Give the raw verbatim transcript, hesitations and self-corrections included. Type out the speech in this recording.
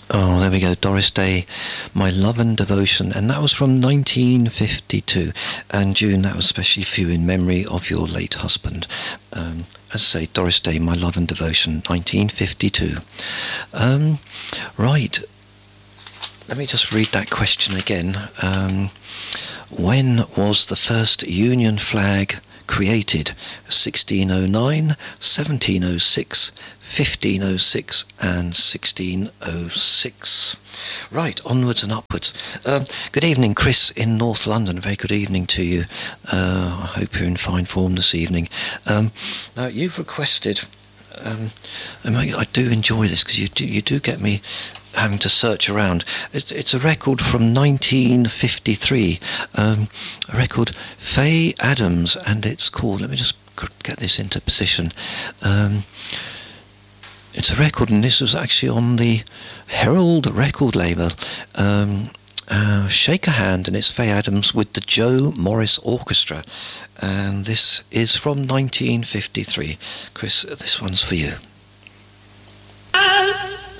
Oh, there we go. Doris Day, My Love and Devotion. And that was from nineteen fifty-two. And June, that was especially for you in memory of your late husband. Um, as I say, Doris Day, My Love and Devotion, nineteen fifty-two. Um, right. Let me just read that question again. Um, when was the first Union flag created? sixteen oh nine, seventeen oh six, fifteen oh six and sixteen oh six. Right, onwards and upwards. Um, good evening, Chris in North London. Very good evening to you. Uh, I hope you're in fine form this evening. Um, now, you've requested... Um, I, I do enjoy this because you do, you do get me having to search around. It, it's a record from nineteen fifty-three, um, a record, Faye Adams, and it's called, let me just get this into position. Um, it's a record, and this was actually on the Herald record label. Um, uh, Shake a Hand, and it's Faye Adams with the Joe Morris Orchestra. And this is from nineteen fifty-three. Chris, this one's for you. As